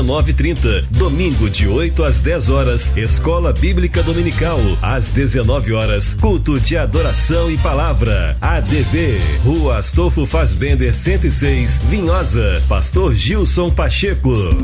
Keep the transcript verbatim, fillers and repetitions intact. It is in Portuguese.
dezenove e trinta. Domingo de oito às dez horas, Escola Bíblica Dominical. Às dezenove horas, culto de adoração e palavra. A D V, Rua Astolfo Fassbender cento e seis, Vinhosa. Pastor Gilson Pacheco.